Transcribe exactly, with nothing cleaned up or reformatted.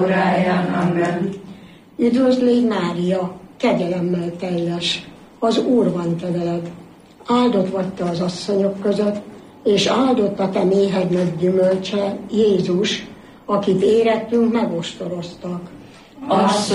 óráján. Amen. Üdvözl légy, Mária, kegyelemmel teljes, az Úr van te veled. Áldott vagy te az asszonyok között, és áldott a te méhednek gyümölcse, Jézus, akit érettünk megostoroztak. Asszonyom,